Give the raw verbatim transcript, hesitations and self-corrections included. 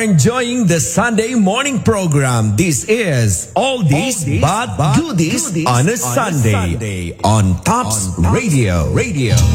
enjoying the Sunday morning program. This is All This But Goodies on a Sunday on Tops Radio. Radio.